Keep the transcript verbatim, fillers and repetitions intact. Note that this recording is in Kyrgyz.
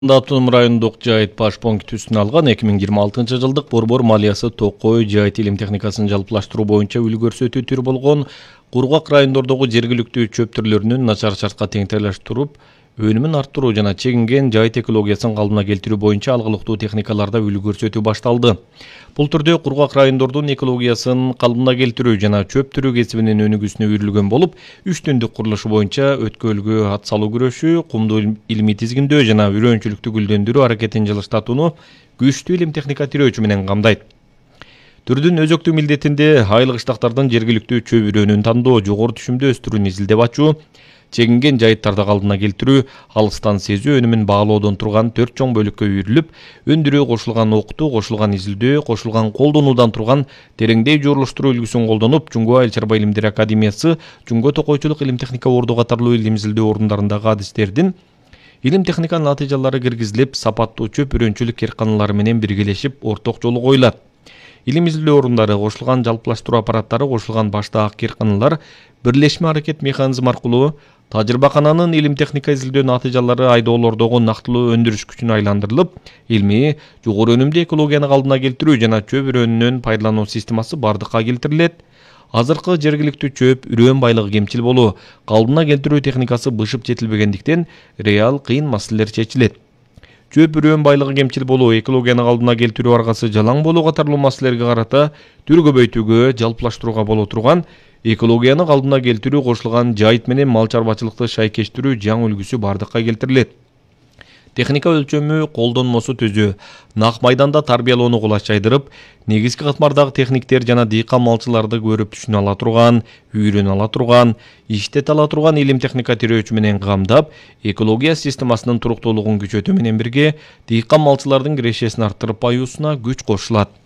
Датун райондук жайыт баш пунктүсүн алган эки миң жыйырма алтынчы жылдык борбор малиясы токой жайыт илим техникасын жалпылаштыруу боюнча үлгүрсөтүү түрү болгон кургак райондордогу жергиликтүү чөп түрлөрүнүн начар шартка теңдештирип өнүмүн арттыруу жана чегинген жайыт экологиясын калыбына келтирүү боюнча алгылыктуу техникаларда үлгүрсөтүү башталды. Бул түрдө кургак райондордун экологиясын калыбына келтирүү жана чөп түрүү кесибинин өнүгүүсүнө үйрүлгөн болуп, үч түндүк курулушу боюнча өткөлгө ат салуу күрөшү, кумду илимий тизгиндөө жана үйрөнчүлүктү гүлдөндүрүү аракетин жылыштатууну күчтүү илим техника тирөөчү менен камдайт. Түрдүн өзөктүк милдетинде айыл кыштактардын жергиликтүү чөп үрөнүн тандоо, жогору түшүмдө өстүрүүнү изилдеп ачуу, чегинген жайыттарды калыбына келтирүү, алыстан сезүү өнүмүн баалоодон турган төрт чоң бөлүккө үйрүлүп, өндүрүү, кошулган окутуу, кошулган изилдөө, кошулган колдонуудан турган тереңдей жooрлуштуруу үлгүсүн колдонуп, Жуңго Айыл чарба илимдери академиясы, Жуңго Токойчулук илим техника орду катарлуу илим изилдөө орундарындагы адистердин илим техника натыйжалары киргизилип, сапаттуу чөп үрөнчүлүк керканалары менен биргелешип, орток жолу коюлат. Илим изилдөө орундары, кошулган жалпылаштыруу аппараттары, кошулган баштаак керканалар бирлешме аракет механизми аркылуу тажрыйбакананын илим техника изилдөө натыйжалары айдоолордогу нактылуу өндүрүш күчүнө айландырылып, илмий, жогору өнүмдүү экологияны калыбына келтирүү жана чөп үрөнүнөн пайдалануу системасы бардыкка келтирилет. Азыркы жергиликтүү чөп үрөн байлыгы кемчил болуу, калыбына келтирүү техникасы бышып жетилбегендиктен реал кыйын маселелер чечилет. Чөп үрөн байлыгы кемчил болуу, экологияны калыбына келтирүү аргасы жалаң болуу катарлуу маселелерге карата түр көбөйтүүгө, жалпылаштырууга боло турган экологияны калыбына келтирүү кошулган жайыт менен мал чарбачылыкты шайкештирүү жаңы үлгүсү бардыкка келтирилет. Техника өлчөмү, колдонмосу түзүү, нак майданда тарбиялоону кулачайдырып, негизги катмардагы техниктер жана дыйкан малчыларды көрүп түшүнө ала турган, үйрөнө ала турган, иштете ала турган илим техника тирөөчү менен камдап, экология системасынын туруктуулугун күчөтүү менен бирге, дыйкан малчылардын кирешесин арттырып баюусуна күч кошулат.